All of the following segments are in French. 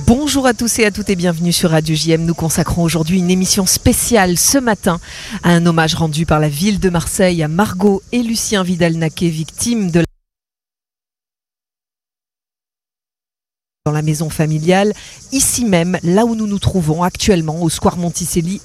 Bonjour à tous et à toutes et bienvenue sur Radio JM. Nous consacrons aujourd'hui une émission spéciale ce matin à un hommage rendu par la ville de Marseille à Margot et Lucien Vidal-Naquet, victimes de dans la maison familiale, ici même, là où nous nous trouvons actuellement, au Square Monticelli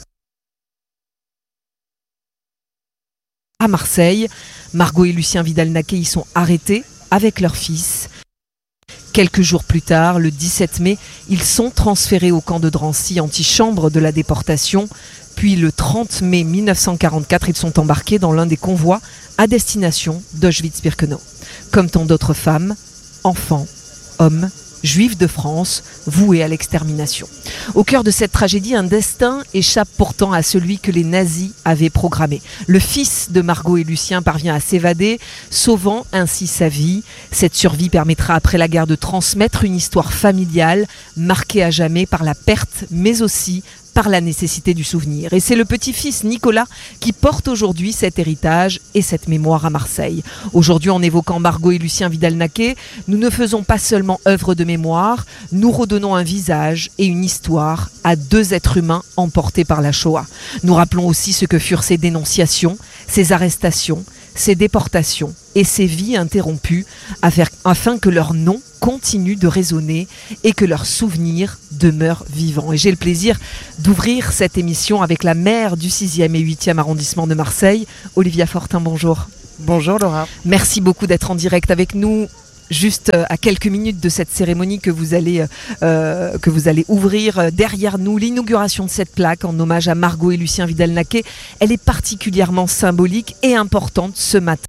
à Marseille. Margot et Lucien Vidal-Naquet y sont arrêtés avec leur fils. Quelques jours plus tard, le 17 mai, ils sont transférés au camp de Drancy, antichambre de la déportation. Puis le 30 mai 1944, ils sont embarqués dans l'un des convois à destination d'Auschwitz-Birkenau. Comme tant d'autres femmes, enfants, hommes, juifs de France, voués à l'extermination. Au cœur de cette tragédie, un destin échappe pourtant à celui que les nazis avaient programmé. Le fils de Margot et Lucien parvient à s'évader, sauvant ainsi sa vie. Cette survie permettra après la guerre de transmettre une histoire familiale, marquée à jamais par la perte, mais aussi par la nécessité du souvenir. Et c'est le petit-fils Nicolas qui porte aujourd'hui cet héritage et cette mémoire à Marseille. Aujourd'hui, en évoquant Margot et Lucien Vidal-Naquet, nous ne faisons pas seulement œuvre de mémoire, nous redonnons un visage et une histoire à deux êtres humains emportés par la Shoah. Nous rappelons aussi ce que furent ces dénonciations, ces arrestations, ces déportations et ces vies interrompues afin que leur nom continue de résonner et que leurs souvenirs demeurent vivants. Et j'ai le plaisir d'ouvrir cette émission avec la maire du 6e et 8e arrondissement de Marseille, Olivia Fortin, bonjour. Bonjour Laura. Merci beaucoup d'être en direct avec nous. Juste à quelques minutes de cette cérémonie que vous allez ouvrir derrière nous, l'inauguration de cette plaque en hommage à Margot et Lucien Vidal-Naquet, elle est particulièrement symbolique et importante ce matin.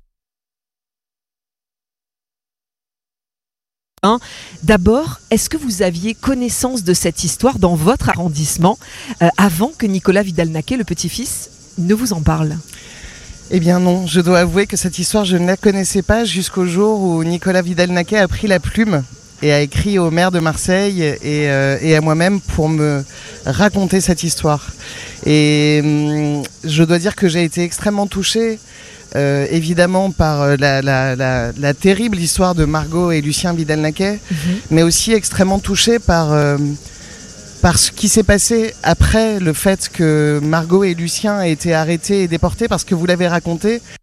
D'abord, est-ce que vous aviez connaissance de cette histoire dans votre arrondissement avant que Nicolas Vidal-Naquet, le petit-fils, ne vous en parle ? Eh bien non, je dois avouer que cette histoire, je ne la connaissais pas jusqu'au jour où Nicolas Vidal-Naquet a pris la plume et a écrit au maire de Marseille et à moi-même pour me raconter cette histoire. Et je dois dire que j'ai été extrêmement touchée, évidemment par la terrible histoire de Margot et Lucien Vidal-Naquet, mais aussi extrêmement touchée par ce qui s'est passé après le fait que Margot et Lucien aient été arrêtés et déportés, parce que vous l'avez raconté,